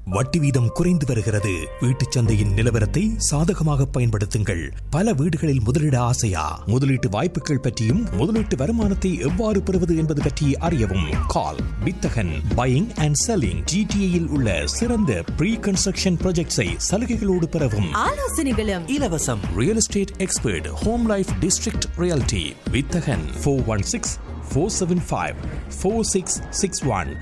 வட்டி வீதம் குறைந்து வருகிறது. வீட்டுச் சந்தையின் நிலவரத்தை சாதகமாக பயன்படுத்துங்கள். பல வீடுகளில் முதலீட ஆசையா? முதலீட்டு வாய்ப்புகள் பற்றியும் முதலீட்டு வருமானத்தை எவ்வாறு பெறுவது என்பது பற்றி அறியவும். கால் வித்தகன் பையிங் அண்ட் செல்லிங். ஜிடிஏயில் உள்ள சிறந்த ப்ரீ கன்ஸ்ட்ரக்ஷன் ப்ராஜெக்ட்ஸை சலுகைகளோடு பெறவும். ஆலோசனைகளும் இலவசம். Real estate expert home life district reality வித்தகன் 416-475-4661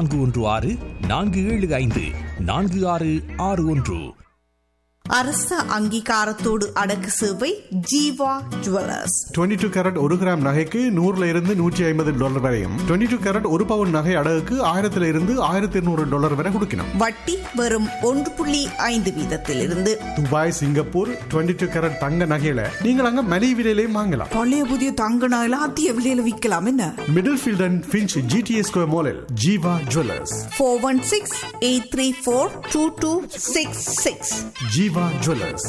416-475-4661. அரச அங்கீகாரத்தோடு அடக்கு சேவை ஜீவா ஜுவல்லர்ஸ். 22 கேரட் 1 கிராம் நகைக்கு $100 வரையும், 22 கேரட் 1 பவுன் நகை அடகுக்கு $1,000 வரை கொடுக்கணும். வட்டி வெறும் 1.5% துபாய், சிங்கப்பூர் 22 கேரட் தங்க நகையில நீங்கள் அங்க மலிவு விலையிலையும் வாங்கலாம். பழைய புதிய தங்க நகையில அதிக விலையில விற்கலாம். என்ன middle field and Finch GTA square மாலில் ஜீவா ஜுவல்லர்ஸ். 416-834-2266. ஜீவா ஜுவல்லர்ஸ்.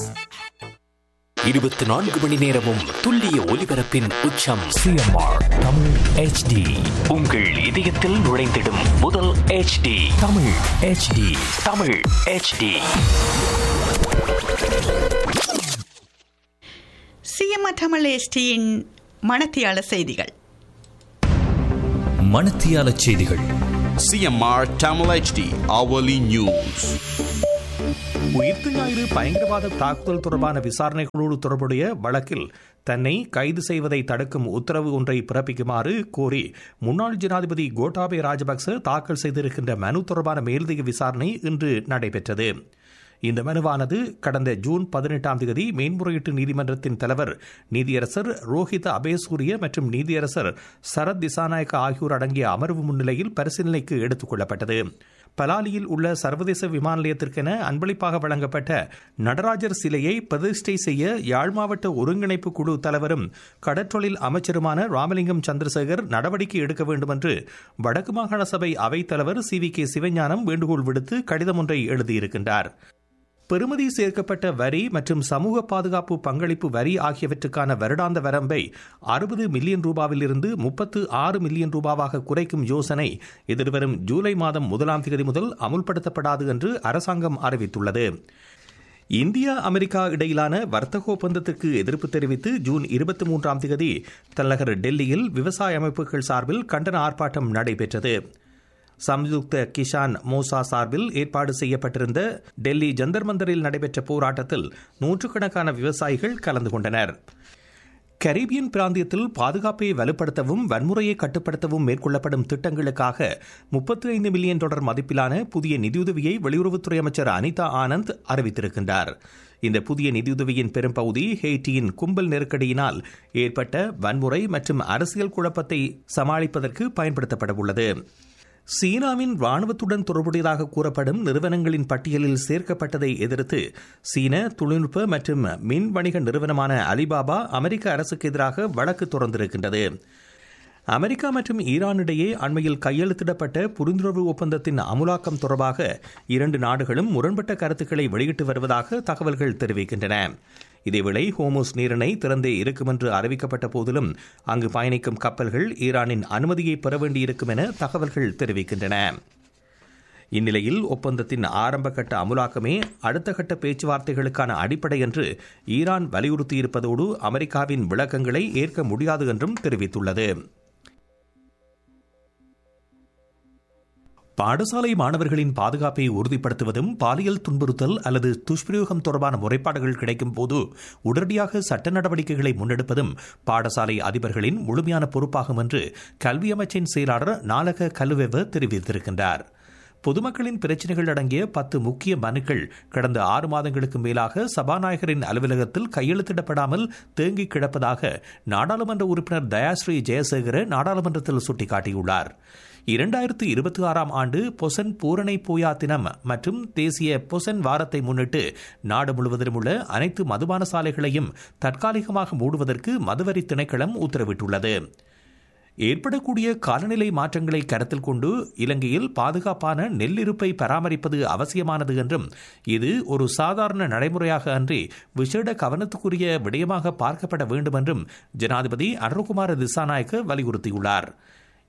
24 மணி நேரமும் துல்லிய ஒலிபரப்பின் உச்சம். CMR Tamil HD. உங்கள் இதயத்தில் நுழைந்திடும் முதல் HD Tamil HD. Tamil HD. CMR Tamil HDயின் மணத்தியால செய்திகள். மணத்தியால செய்திகள். CMR Tamil HD hourly news. உயிர்த்த ஞாயிறு பயங்கரவாத தாக்குதல் தொடர்பான விசாரணைகளோடு தொடர்புடைய வழக்கில் தன்னை கைது செய்வதை தடுக்கும் உத்தரவு ஒன்றை பிறப்பிக்குமாறு கோரி முன்னாள் ஜனாதிபதி கோட்டாபய ராஜபக்ச தாக்கல் செய்திருக்கின்ற மனு தொடர்பான மேலதிக விசாரணை இன்று நடைபெற்றது. இந்த மனுவானது கடந்த ஜூன் 18 மேன்முறையீட்டு நீதிமன்றத்தின் தலைவர் நீதியரசர் ரோஹித அபேசூரிய மற்றும் நீதியரசர் சரத் திசாநாயக்க ஆகியோர் அடங்கிய அமர்வு முன்னிலையில் பரிசீலனைக்கு எடுத்துக் கொள்ளப்பட்டது. பலாலியில் உள்ள சர்வதேச விமான நிலையத்திற்கென அன்பளிப்பாக வழங்கப்பட்ட நடராஜர் சிலையை பிரதிஷ்டை செய்ய யாழ் மாவட்ட ஒருங்கிணைப்பு குழு தலைவரும் கடற்றொழில் அமைச்சருமான ராமலிங்கம் சந்திரசேகர் நடவடிக்கை எடுக்க வேண்டும் என்று வடக்கு மாகாண சபை அவைத் தலைவர் CVK சிவஞானம் வேண்டுகோள் விடுத்து கடிதம் ஒன்றை எழுதியிருக்கின்றார். பெறுமதி சேர்க்கப்பட்ட வரி மற்றும் சமூக பாதுகாப்பு பங்களிப்பு வரி ஆகியவற்றுக்கான வருடாந்த வரம்பை 60 மில்லியன் ரூபாவிலிருந்து 36 மில்லியன் ரூபாவாக குறைக்கும் யோசனை எதிர்வரும் ஜூலை மாதம் 1 முதல் அமுல்படுத்தப்படாது என்று அரசாங்கம் அறிவித்துள்ளது. இந்தியா அமெரிக்கா இடையிலான வர்த்தக ஒப்பந்தத்திற்கு எதிர்ப்பு தெரிவித்து ஜூன் 23 தலைநகர் டெல்லியில் விவசாய அமைப்புகள் சார்பில் கண்டன ஆர்ப்பாட்டம் நடைபெற்றது. சம்யுக்த கிஷான் மோசா சார்பில் ஏற்பாடு செய்யப்பட்டிருந்த டெல்லி ஜந்தர் மந்தரில் நடைபெற்ற போராட்டத்தில் நூற்றுக்கணக்கான விவசாயிகள் கலந்து கொண்டனர். கரீபியன் பிராந்தியத்தில் பாதுகாப்பை வலுப்படுத்தவும் வன்முறையை கட்டுப்படுத்தவும் மேற்கொள்ளப்படும் திட்டங்களுக்காக $35 மில்லியன் மதிப்பிலான புதிய நிதியுதவியை வெளியுறவுத்துறை அமைச்சர் அனிதா ஆனந்த் அறிவித்திருக்கின்றார். இந்த புதிய நிதியுதவியின் பெரும்பகுதி ஹெய்ட்டியின் கும்பல் நெருக்கடியினால் ஏற்பட்ட வன்முறை மற்றும் அரசியல் குழப்பத்தை சமாளிப்பதற்கு பயன்படுத்தப்பட உள்ளது. சீனாவின் ராணுவத்துடன் தொடர்புடையதாக கூறப்படும் நிறுவனங்களின் பட்டியலில் சேர்க்கப்பட்டதை எதிர்த்து சீன தொழில்நுட்ப மற்றும் மின் வணிக நிறுவனமான அலிபாபா அமெரிக்க அரசுக்கு எதிராக வழக்கு தொடர்ந்திருக்கின்றது. அமெரிக்கா மற்றும் ஈரான் இடையே அண்மையில் கையெழுத்திடப்பட்ட புரிந்துணர்வு ஒப்பந்தத்தின் அமுலாக்கம் தொடர்பாக 2 நாடுகளும் முரண்பட்ட கருத்துக்களை வெளியிட்டு வருவதாக தகவல்கள் தெரிவிக்கின்றன. இதேவேளை ஹோமோஸ் நீரிணை திறந்தே இருக்கும் என்று அறிவிக்கப்பட்ட போதிலும் அங்கு பயணிக்கும் கப்பல்கள் ஈரானின் அனுமதியை பெற வேண்டியிருக்கும் என தகவல்கள் தெரிவிக்கின்றன. இந்நிலையில் ஒப்பந்தத்தின் ஆரம்ப கட்ட அமுலாக்கமே அடுத்த கட்ட பேச்சுவார்த்தைகளுக்கான அடிப்படை என்று ஈரான் வலியுறுத்தியிருப்பதோடு அமெரிக்காவின் விளக்கங்களை ஏற்க முடியாது என்றும் தெரிவித்துள்ளது. பாடசாலை மாணவர்களின் பாதுகாப்பை உறுதிப்படுத்துவதும் பாலியல் துன்புறுத்தல் அல்லது துஷ்பிரயோகம் தொடர்பான முறைப்பாடுகள் கிடைக்கும் போது உடனடியாக சட்ட நடவடிக்கைகளை முன்னெடுப்பதும் பாடசாலை அதிபர்களின் முழுமையான பொறுப்பாகும் என்று கல்வி அமைச்சின் செயலாளர் நாலக கலுவெவ தெரிவித்திருக்கின்றார். பொதுமக்களின் பிரச்சினைகள் அடங்கிய 10 முக்கிய மனுக்கள் கடந்த 6 மாதங்களுக்கு மேலாக சபாநாயகரின் அலுவலகத்தில் கையெழுத்திடப்படாமல் தேங்கி கிடப்பதாக நாடாளுமன்ற உறுப்பினர் தயாஸ்ரீ ஜெயசேகர நாடாளுமன்றத்தில் சுட்டிக்காட்டியுள்ளார். 2026 ஆண்டு பொசன் பூரணை போயா தினம் மற்றும் தேசிய பொசன் வாரத்தை முன்னிட்டு நாடு முழுவதிலும் உள்ள அனைத்து மதுபான சாலைகளையும் தற்காலிகமாக மூடுவதற்கு மதுவரி திணைக்களம் உத்தரவிட்டுள்ளது. ஏற்படக்கூடிய காலநிலை மாற்றங்களை கருத்தில் கொண்டு இலங்கையில் பாதுகாப்பான நெல் இருப்பை பராமரிப்பது அவசியமானது என்றும் இது ஒரு சாதாரண நடைமுறையாக அன்றி விசேட கவனத்துக்குரிய விடயமாக பார்க்கப்பட வேண்டும் என்றும் ஜனாதிபதி அனுரகுமார திசாநாயக்க வலியுறுத்தியுள்ளார்.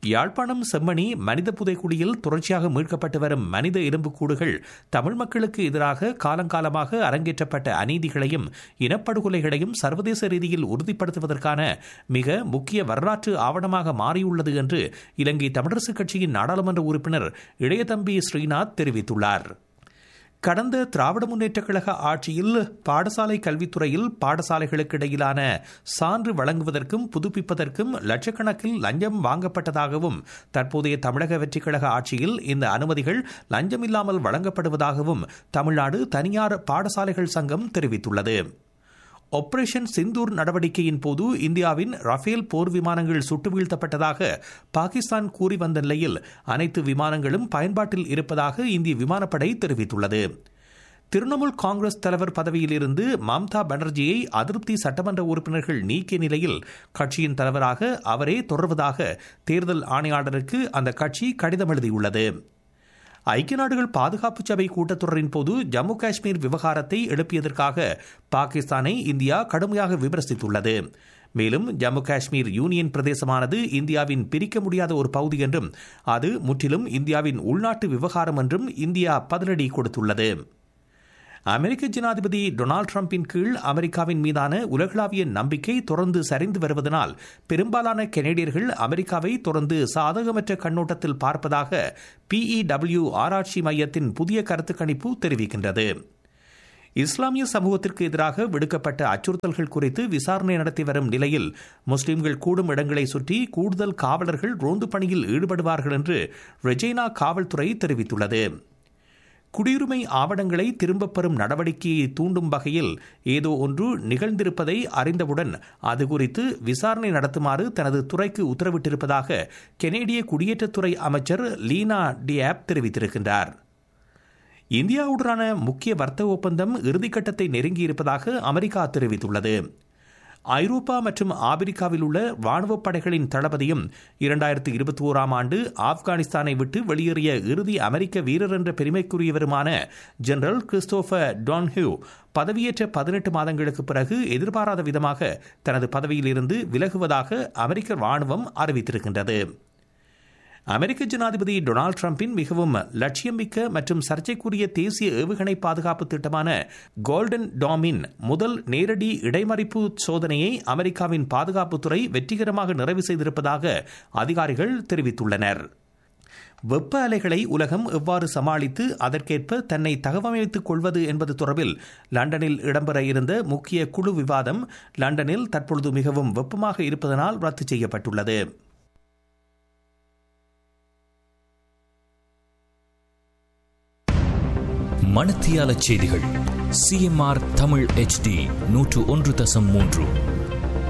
யாழ்ப்பாணம் செம்மணி மனித புதைக்குழியில் தொடர்ச்சியாக மீட்கப்பட்டு வரும் மனித எலும்புக்கூடுகள் தமிழ் மக்களுக்கு எதிராக காலங்காலமாக அரங்கேற்றப்பட்ட அநீதிகளையும் இனப்படுகொலைகளையும் சர்வதேச ரீதியில் உறுதிப்படுத்துவதற்கான மிக முக்கிய வரலாற்று ஆவணமாக மாறியுள்ளது என்று இலங்கை தமிழரசுக் கட்சியின் நாடாளுமன்ற உறுப்பினர் இளையதம்பி ஸ்ரீநாத் தெரிவித்துள்ளார். கடந்த திராவிட முன்னேற்றக் கழக ஆட்சியில் பாடசாலை கல்வித்துறையில் பாடசாலைகளுக்கு இடையிலான சான்று வழங்குவதற்கும் புதுப்பிப்பதற்கும் லட்சக்கணக்கில் லஞ்சம் வாங்கப்பட்டதாகவும் தற்போதைய தமிழக வெற்றிக் கழக ஆட்சியில் இந்த அனுமதிகள் லஞ்சமில்லாமல் வழங்கப்படுவதாகவும் தமிழ்நாடு தனியார் பாடசாலைகள் சங்கம் தெரிவித்துள்ளது. ஆபரேஷன் சிந்தூர் நடவடிக்கையின் போது இந்தியாவின் ரஃபேல் போர் விமானங்கள் சுட்டு வீழ்த்தப்பட்டதாக பாகிஸ்தான் கூறி வந்த நிலையில் அனைத்து விமானங்களும் பயன்பாட்டில் இருப்பதாக இந்திய விமானப்படை தெரிவித்துள்ளது. திரிணாமுல் காங்கிரஸ் தலைவர் பதவியிலிருந்து மம்தா பானர்ஜியை அதிருப்தி சட்டமன்ற உறுப்பினர்கள் நீக்கிய நிலையில் கட்சியின் தலைவராக அவரே தொடர்வதாக தேர்தல் ஆணையாளருக்கு அந்த கட்சி கடிதம் எழுதியுள்ளது. ஐக்கிய நாடுகள் பாதுகாப்பு சபை கூட்டத்தொடரின் போது ஜம்மு காஷ்மீர் விவகாரத்தை எழுப்பியதற்காக பாகிஸ்தானை இந்தியா கடுமையாக விமர்சித்துள்ளது. மேலும் ஜம்மு காஷ்மீர் யூனியன் பிரதேசமானது இந்தியாவின் பிரிக்க முடியாத ஒரு பகுதி என்றும் அது முற்றிலும் இந்தியாவின் உள்நாட்டு விவகாரம் என்றும் இந்தியா பதிலடி கொடுத்துள்ளது. அமெரிக்க ஜனாதிபதி டொனால்டு டிரம்பின் கீழ் அமெரிக்காவின் மீதான உலகளாவிய நம்பிக்கை தொடர்ந்து சரிந்து வருவதனால் பெரும்பாலான கனேடியர்கள் அமெரிக்காவை தொடர்ந்து சாதகமற்ற கண்ணோட்டத்தில் பார்ப்பதாக PEW ஆராய்ச்சி மையத்தின் புதிய கருத்து கணிப்பு தெரிவிக்கின்றது. இஸ்லாமிய சமூகத்திற்கு எதிராக விடுக்கப்பட்ட அச்சுறுத்தல்கள் குறித்து விசாரணை நடத்தி வரும் நிலையில் முஸ்லிம்கள் கூடும் இடங்களை சுற்றி கூடுதல் காவலர்கள் ரோந்து பணியில் ஈடுபடுவார்கள் என்று ரெஜினா காவல்துறை தெரிவித்துள்ளது. குடியுரிமை ஆவணங்களை திரும்பப் பெறும் நடவடிக்கையை தூண்டும் வகையில் ஏதோ ஒன்று நிகழ்ந்திருப்பதை அறிந்தவுடன் அது குறித்து விசாரணை நடத்துமாறு தனது துறைக்கு உத்தரவிட்டிருப்பதாக கனேடிய குடியேற்றத்துறை அமைச்சர் லீனா டியாப் தெரிவித்திருக்கின்றார். இந்தியாவுடனான முக்கிய வர்த்தக ஒப்பந்தம் இறுதிக்கட்டத்தை நெருங்கியிருப்பதாக அமெரிக்கா தெரிவித்துள்ளது. ஐரோப்பா மற்றும் ஆப்பிரிக்காவில் உள்ள ராணுவப் படைகளின் தளபதியும் 2021ஆம் ஆண்டு ஆப்கானிஸ்தானை விட்டு வெளியேறிய இறுதி அமெரிக்க வீரர் என்ற பெருமைக்குரியவருமான ஜெனரல் கிறிஸ்டோபர் டோன்ஹியூ பதவியேற்ற 18 மாதங்களுக்கு பிறகு எதிர்பாராத விதமாக தனது பதவியில் இருந்து விலகுவதாக அமெரிக்க ராணுவம் அறிவித்திருக்கின்றது. அமெரிக்க ஜனாதிபதி டொனால்டு டிரம்பின் மிகவும் லட்சியமிக்க மற்றும் சர்ச்சைக்குரிய தேசிய ஏவுகணை பாதுகாப்பு திட்டமான கோல்டன் டாமின் முதல் நேரடி இடைமறிப்பு சோதனையை அமெரிக்காவின் பாதுகாப்புத்துறை வெற்றிகரமாக நிறைவு செய்திருப்பதாக அதிகாரிகள் தெரிவித்துள்ளனர். வெப்ப அலைகளை உலகம் எவ்வாறு சமாளித்து அதற்கேற்ப தன்னை தகவமைத்துக் கொள்வது என்பது தொடர்பில் லண்டனில் இடம்பெற இருந்த முக்கிய குழு விவாதம் லண்டனில் தற்பொழுது மிகவும் வெப்பமாக இருப்பதனால் ரத்து செய்யப்பட்டுள்ளது. மணத்தியால செய்திகள் CMR தமிழ் HD 101.3